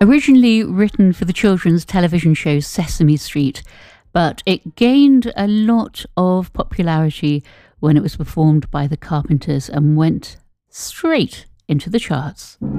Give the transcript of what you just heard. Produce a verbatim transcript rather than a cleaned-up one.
Originally written for the children's television show Sesame Street, but it gained a lot of popularity when it was performed by the Carpenters and went straight into the charts.